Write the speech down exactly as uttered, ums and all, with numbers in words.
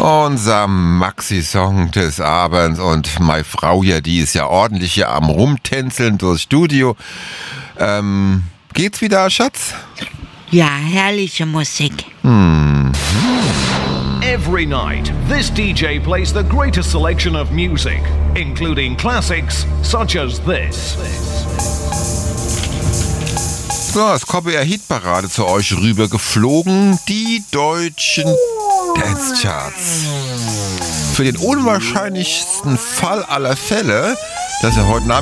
Unser Maxi-Song des Abends und meine Frau hier, die ist ja ordentlich hier am Rumtänzeln durchs Studio. Ähm, geht's wieder, Schatz? Ja, herrliche Musik. Hm. Every night, this D J plays the greatest selection of music, including classics such as this. So, es kommt ja Hitparade zu euch rüber geflogen. Die deutschen Dance-Charts. Für den unwahrscheinlichsten Fall aller Fälle, dass er heute Nachmittag